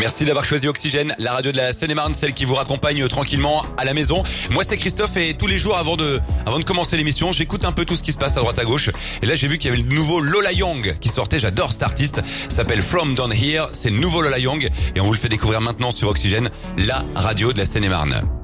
Merci d'avoir choisi Oxygène, la radio de la Seine-et-Marne, celle qui vous raccompagne tranquillement à la maison. Moi, c'est Christophe et tous les jours avant de commencer l'émission, j'écoute un peu tout ce qui se passe à droite à gauche. Et là, j'ai vu qu'il y avait le nouveau Lola Young qui sortait. J'adore cet artiste. Ça s'appelle From Down Here. C'est le nouveau Lola Young et on vous le fait découvrir maintenant sur Oxygène, la radio de la Seine-et-Marne.